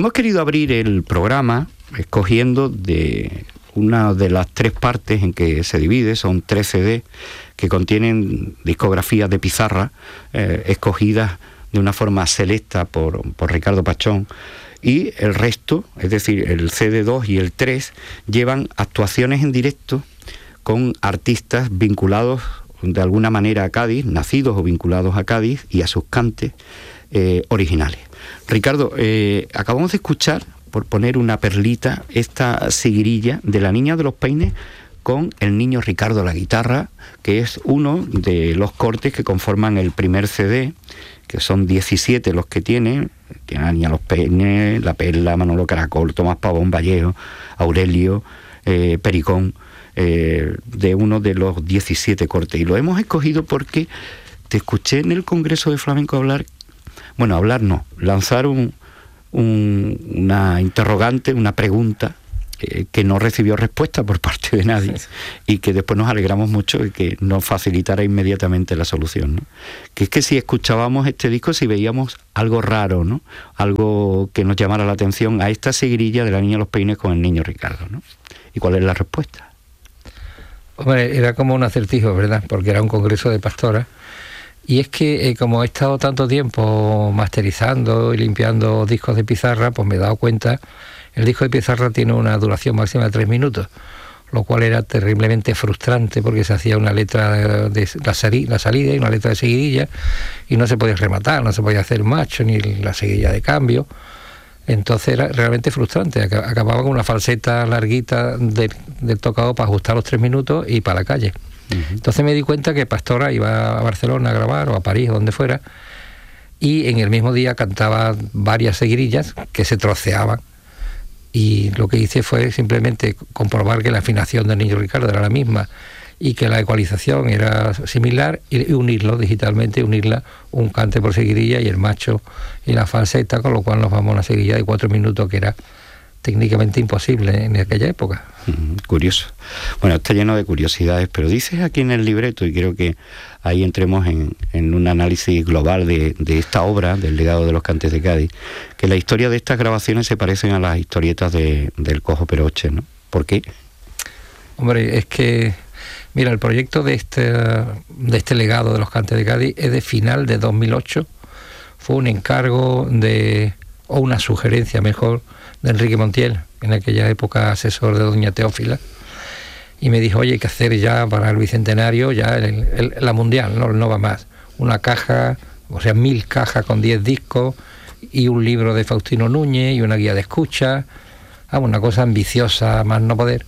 Hemos querido abrir el programa escogiendo de una de las 3 partes en que se divide. Son 3 CD que contienen discografías de pizarra escogidas de una forma selecta por Ricardo Pachón, y el resto, es decir, el CD2 y el 3, llevan actuaciones en directo con artistas vinculados de alguna manera a Cádiz, nacidos o vinculados a Cádiz y a sus cantes originales. Ricardo, acabamos de escuchar, por poner una perlita, esta seguirilla de La Niña de los Peines con el niño Ricardo a la guitarra, que es uno de los cortes que conforman el primer CD, que son 17 los que tiene La Niña de los Peines, La Perla, Manolo Caracol, Tomás Pavón, Vallejo, Aurelio, Pericón, de uno de los 17 cortes. Y lo hemos escogido porque te escuché en el Congreso de Flamenco lanzar una interrogante, una pregunta que no recibió respuesta por parte de nadie, y que después nos alegramos mucho de que nos facilitara inmediatamente la solución, ¿no? Que es que si escuchábamos este disco, si veíamos algo raro, ¿no? Algo que nos llamara la atención a esta seguirilla de La Niña de los Peines con el niño Ricardo, ¿no? ¿Y cuál es la respuesta? Hombre, era como un acertijo, ¿verdad? Porque era un congreso de pastoras. Y es que como he estado tanto tiempo masterizando y limpiando discos de pizarra, pues me he dado cuenta, el disco de pizarra tiene una duración máxima de 3 minutos, lo cual era terriblemente frustrante porque se hacía una letra de la salida y una letra de seguidilla, y no se podía rematar, no se podía hacer macho ni la seguidilla de cambio. Entonces era realmente frustrante, acababa con una falseta larguita del tocado para ajustar los 3 minutos y para la calle. Entonces me di cuenta que Pastora iba a Barcelona a grabar, o a París, o donde fuera, y en el mismo día cantaba varias seguidillas que se troceaban, y lo que hice fue simplemente comprobar que la afinación del niño Ricardo era la misma y que la ecualización era similar, y unirlo digitalmente, unirla un cante por seguidilla y el macho y la falseta, con lo cual nos vamos a una seguidilla de 4 minutos, que era técnicamente imposible en aquella época. Curioso. Bueno, está lleno de curiosidades, pero dices aquí en el libreto, y creo que ahí entremos en un análisis global de esta obra, del legado de los cantes de Cádiz, que la historia de estas grabaciones se parecen a las historietas del Cojo Peroche, ¿no? ¿Por qué? Hombre, es que, mira, el proyecto de este legado de los cantes de Cádiz es de final de 2008. Fue un encargo o una sugerencia mejor, de Enrique Montiel, en aquella época asesor de doña Teófila, y me dijo, oye, hay que hacer ya para el bicentenario ya la mundial, no va más, una caja, o sea, 1000 cajas con 10 discos, y un libro de Faustino Núñez y una guía de escucha, una cosa ambiciosa, más no poder.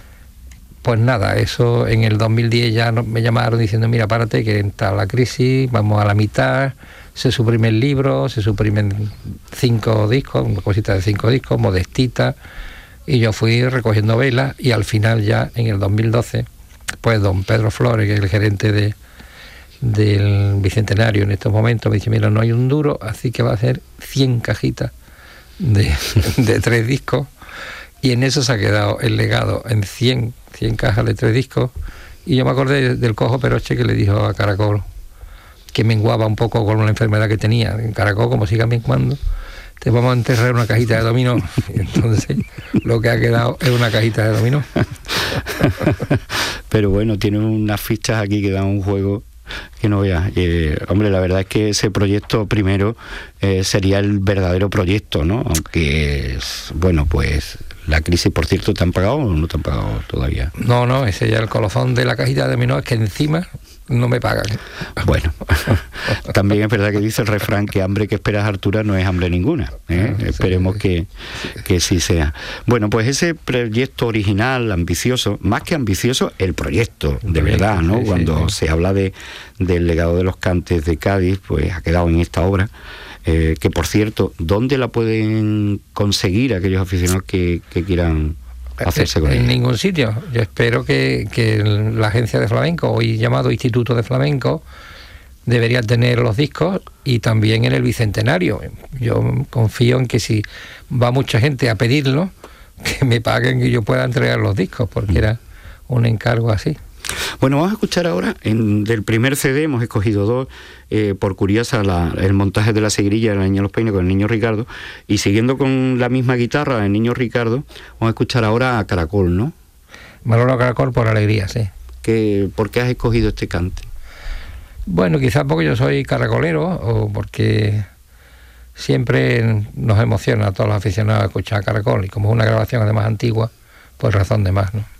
Pues nada, eso en el 2010 ya me llamaron diciendo, mira, párate, que entra la crisis, vamos a la mitad, se suprime el libro, se suprimen 5 discos, una cosita de 5 discos, modestita, y yo fui recogiendo velas, y al final ya en el 2012, pues don Pedro Flores, que es el gerente del Bicentenario en estos momentos, me dice, mira, no hay un duro, así que va a hacer 100 cajitas de 3 discos, y en eso se ha quedado el legado, en 100 cajas de 3 discos, y yo me acordé del Cojo Peroche, que le dijo a Caracol, que menguaba un poco con una enfermedad que tenía. En Caracol, como siga menguando, te vamos a enterrar una cajita de dominó. Y entonces lo que ha quedado es una cajita de dominó. Pero bueno, tiene unas fichas aquí que dan un juego que no veas. Hombre, la verdad es que ese proyecto primero sería el verdadero proyecto, ¿no? Aunque, bueno, pues la crisis, por cierto, ¿te han pagado o no te han pagado todavía? No, ese ya el colofón de la cajita de dominó es que encima no me pagan. Bueno, también es verdad que dice el refrán que hambre que esperas Artura no es hambre ninguna, ¿eh? Esperemos que sí sea. Bueno, pues ese proyecto original, ambicioso, más que ambicioso, el proyecto, de verdad, ¿no? Cuando se habla del legado de los cantes de Cádiz, pues ha quedado en esta obra. Que por cierto, ¿dónde la pueden conseguir aquellos aficionados que quieran hacerse con ella? En ningún sitio. Yo espero que la agencia de flamenco, hoy llamado Instituto de Flamenco, debería tener los discos, y también en el Bicentenario. Yo confío en que si va mucha gente a pedirlo, que me paguen y yo pueda entregar los discos, porque era un encargo así. Bueno, vamos a escuchar ahora, del primer CD hemos escogido dos, por curiosa, el montaje de la seguirilla del Niño Los Peines con el Niño Ricardo, y siguiendo con la misma guitarra del Niño Ricardo, vamos a escuchar ahora a Caracol, ¿no? Manolo Caracol por alegría, sí. ¿Por qué has escogido este cante? Bueno, quizás porque yo soy caracolero o porque siempre nos emociona a todos los aficionados a escuchar a Caracol, y como es una grabación además antigua, pues razón de más, ¿no?